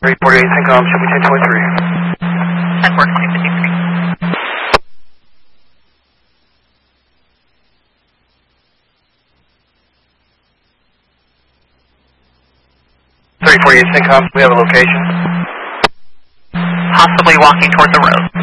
348 Syncom, should be 1023. 10-4, 253. Syncom, we have a location. Possibly walking toward the road.